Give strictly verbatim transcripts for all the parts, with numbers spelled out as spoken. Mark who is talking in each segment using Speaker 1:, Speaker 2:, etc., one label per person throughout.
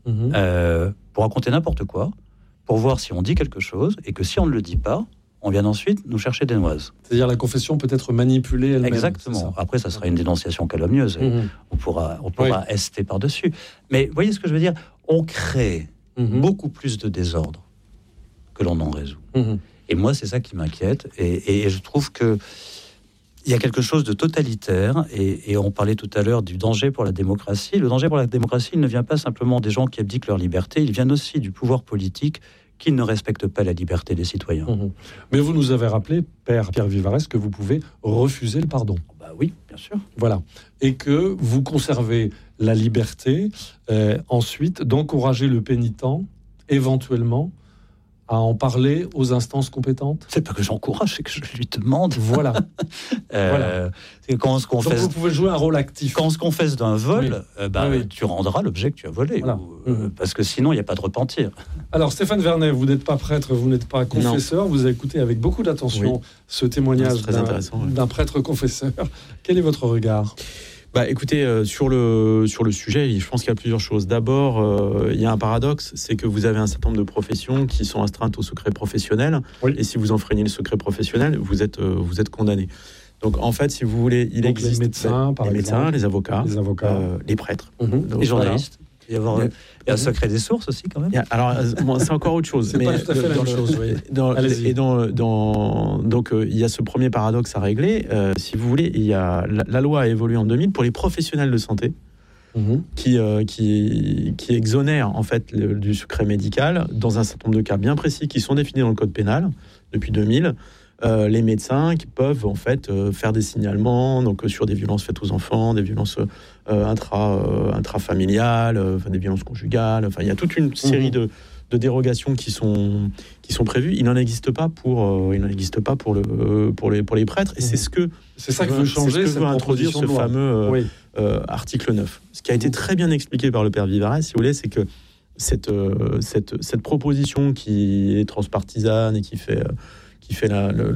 Speaker 1: mmh. euh, pour raconter n'importe quoi, pour voir si on dit quelque chose, et que si on ne le dit pas, on vient ensuite nous chercher des noises.
Speaker 2: C'est-à-dire la confession peut être manipulée elle-même.
Speaker 1: Exactement. Ça. Après, ça sera une dénonciation calomnieuse. Mmh. On pourra, on pourra oui. ester par-dessus. Mais vous voyez ce que je veux dire ? On crée mmh. beaucoup plus de désordre que l'on en résout. Mmh. Et moi, c'est ça qui m'inquiète. Et, et je trouve que il y a quelque chose de totalitaire, et, et on parlait tout à l'heure du danger pour la démocratie. Le danger pour la démocratie, il ne vient pas simplement des gens qui abdiquent leur liberté, il vient aussi du pouvoir politique qui ne respecte pas la liberté des citoyens. Mmh.
Speaker 2: Mais vous nous avez rappelé, Père Pierre Vivarès, que vous pouvez refuser le pardon.
Speaker 1: Bah oui, bien sûr.
Speaker 2: Voilà. Et que vous conservez la liberté, euh, ensuite, d'encourager le pénitent, éventuellement, à en parler aux instances compétentes.
Speaker 1: C'est pas que j'encourage, c'est que je lui demande.
Speaker 2: Voilà.
Speaker 1: euh, voilà. C'est quand on se confesse.
Speaker 2: Donc vous pouvez jouer un rôle actif.
Speaker 1: Quand on se confesse d'un vol, oui. euh, bah, oui, oui. tu rendras l'objet que tu as volé.
Speaker 2: Voilà.
Speaker 1: Ou, euh, mmh. Parce que sinon, il n'y a pas de repentir.
Speaker 2: Alors, Stéphane Vernet, vous n'êtes pas prêtre, vous n'êtes pas confesseur. Non. Vous avez écouté avec beaucoup d'attention oui. ce témoignage d'un,
Speaker 3: oui.
Speaker 2: d'un prêtre confesseur. Quel est votre regard ?
Speaker 3: Bah, écoutez, euh, sur, le, sur le sujet, je pense qu'il y a plusieurs choses. D'abord, euh, il y a un paradoxe, c'est que vous avez un certain nombre de professions qui sont astreintes au secret professionnel, oui. et si vous enfreignez le secret professionnel, vous êtes, euh, vous êtes condamné. Donc, en fait, si vous voulez, il
Speaker 2: donc
Speaker 3: existe...
Speaker 2: Les médecins, par
Speaker 3: les
Speaker 2: exemple.
Speaker 3: médecins, les avocats,
Speaker 2: les, avocats.
Speaker 3: Euh, les prêtres.
Speaker 2: Mmh.
Speaker 1: Donc, les journalistes. Voilà. Il y a, avoir, il y a un secret des sources aussi, quand même.
Speaker 3: A, alors, bon, c'est encore autre chose.
Speaker 2: C'est mais pas tout à fait la même chose, oui.
Speaker 3: Dans, et dans, dans, donc, euh, il y a ce premier paradoxe à régler. Euh, si vous voulez, il y a, la, la loi a évolué en deux mille pour les professionnels de santé, mmh. qui, euh, qui, qui exonèrent, en fait, le, du secret médical dans un certain nombre de cas bien précis qui sont définis dans le code pénal depuis deux mille. Euh, les médecins qui peuvent en fait euh, faire des signalements donc euh, sur des violences faites aux enfants, des violences euh, intra euh, intrafamiliales, euh, des violences conjugales. Enfin, il y a toute une série mmh. de, de dérogations qui sont qui sont prévues. Il n'en existe pas pour euh, il n'en existe pas pour le euh, pour les pour les prêtres. Et mmh. c'est ce que
Speaker 2: c'est ça que veut changer,
Speaker 3: c'est ce que veut introduire ce fameux euh, oui. euh, article neuf. Ce qui a été très bien expliqué par le père Vivarès, si vous voulez, c'est que cette euh, cette cette proposition qui est transpartisane et qui fait euh, qui fait la, le,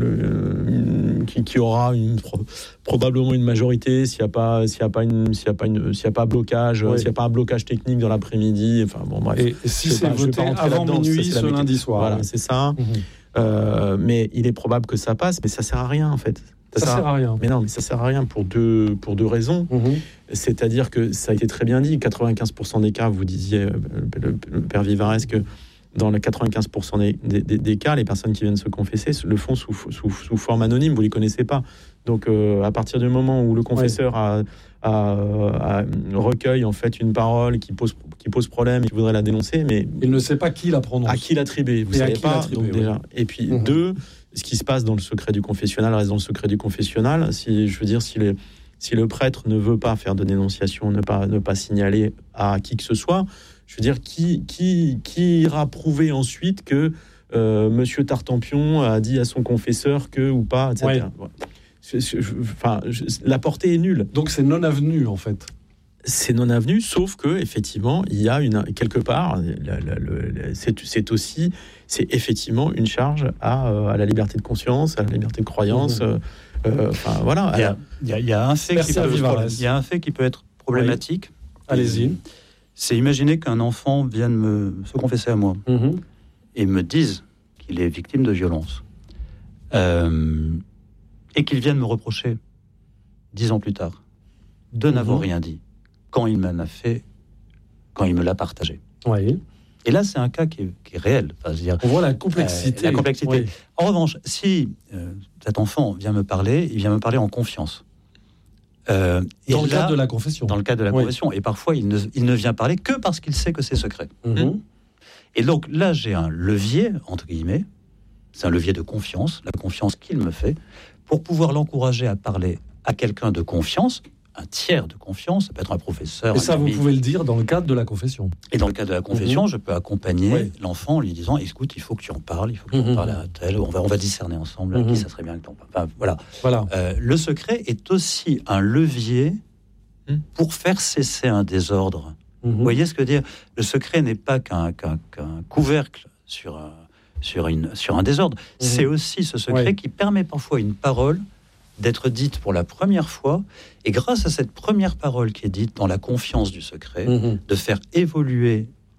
Speaker 3: le, qui, qui aura une, probablement une majorité s'il n'y a pas s'il y a pas une s'il y a pas une s'il y a pas blocage oui. s'il y a pas un blocage technique dans l'après-midi, enfin bon bref.
Speaker 2: Et, et si c'est pas, voté avant minuit ce lundi soir,
Speaker 3: voilà, c'est ça.
Speaker 2: Mmh.
Speaker 3: Euh, mais il est probable que ça passe, mais ça sert à rien en fait.
Speaker 2: Ça, ça sert, sert à rien.
Speaker 3: Mais non, mais ça sert à rien pour deux pour deux raisons. Mmh. C'est-à-dire que ça a été très bien dit. quatre-vingt-quinze pour cent des cas, vous disiez le, le, le père Vivarès que dans les quatre-vingt-quinze pour cent des, des, des cas, les personnes qui viennent se confesser le font sous, sous, sous forme anonyme, vous ne les connaissez pas. Donc, euh, à partir du moment où le confesseur ouais. a, a, a, recueille en fait une parole qui pose, qui pose problème et qui voudrait la dénoncer, mais
Speaker 2: il ne sait pas qui la prononce.
Speaker 3: À qui l'attribuer, vous ne savez pas. Donc,
Speaker 2: oui.
Speaker 3: déjà. Et puis, mmh. deux, ce qui se passe dans le secret du confessionnal reste dans le secret du confessionnal. Si, je veux dire, si, les, si le prêtre ne veut pas faire de dénonciation, ne pas, ne pas signaler à qui que ce soit, je veux dire, qui, qui, qui ira prouver ensuite que euh, Monsieur Tartampion a dit à son confesseur que ou pas, et cetera. Ouais. Ouais. Je, je, je, enfin, je, la portée est nulle.
Speaker 2: Donc c'est non avenu en fait.
Speaker 3: C'est non avenu, sauf que effectivement, il y a une quelque part, la, la, la, c'est, c'est aussi, c'est effectivement une charge à, à la liberté de conscience, à la liberté de croyance. Mmh. Euh, euh, enfin voilà.
Speaker 1: Il y a, il y a, il y a un fait qui peut, il y a un fait qui peut être problématique.
Speaker 2: Oui. Allez-y.
Speaker 1: C'est imaginer qu'un enfant vienne me, se confesser à moi mmh. et me dise qu'il est victime de violence euh, et qu'il vienne me reprocher dix ans plus tard de mmh. n'avoir rien dit quand il m'en a fait, quand il me l'a partagé.
Speaker 2: Oui.
Speaker 1: Et là, c'est un cas qui est, qui est réel. Enfin, je veux dire,
Speaker 2: on voit la complexité.
Speaker 1: Euh, la complexité.
Speaker 2: Oui.
Speaker 1: En revanche, si euh, cet enfant vient me parler, il vient me parler en confiance.
Speaker 2: Euh, dans le là, cadre de la confession.
Speaker 1: Dans le cadre de la oui. confession. Et parfois, il ne, il ne vient parler que parce qu'il sait que c'est secret.
Speaker 2: Mm-hmm.
Speaker 1: Et donc, là, j'ai un levier, entre guillemets, c'est un levier de confiance, la confiance qu'il me fait, pour pouvoir l'encourager à parler à quelqu'un de confiance, un tiers de confiance, ça peut être un professeur.
Speaker 2: Et ça,
Speaker 1: ami.
Speaker 2: Vous pouvez le dire dans le cadre de la confession.
Speaker 1: Et dans le cadre de la confession, mm-hmm. je peux accompagner oui. l'enfant en lui disant, écoute, il faut que tu en parles, il faut que tu mm-hmm. en parles à tel, on va, on va discerner ensemble, mm-hmm. qui ça serait bien que tu en parles. Enfin, voilà.
Speaker 2: voilà.
Speaker 1: Euh, le secret est aussi un levier pour faire cesser un désordre. Mmh. Vous voyez ce que je veux dire ? Le secret n'est pas qu'un, qu'un, qu'un couvercle sur un, sur, une, sur un désordre. Mmh. C'est aussi ce secret ouais. qui permet parfois une parole d'être dite pour la première fois, et grâce à cette première parole qui est dite dans la confiance du secret, mmh. de faire évoluer